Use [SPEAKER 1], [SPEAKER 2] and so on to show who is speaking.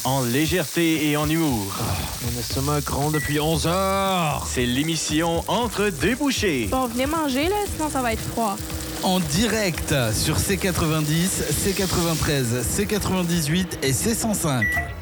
[SPEAKER 1] en légèreté et en humour.
[SPEAKER 2] Mon estomac gronde depuis 11 heures.
[SPEAKER 1] C'est l'émission Entre deux bouchées.
[SPEAKER 3] Bon, venez manger, là, sinon ça va être froid.
[SPEAKER 4] En direct sur C90, C93, C98 et C105.